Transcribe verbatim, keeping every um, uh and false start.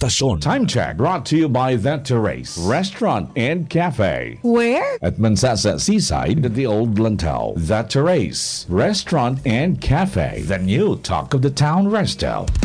istasyon. Time check brought to you by The Terrace Restaurant and Cafe. Where? At Mansasa Seaside at the Old Lantau. The Terrace Restaurant and Cafe. The new talk of the town, Restel.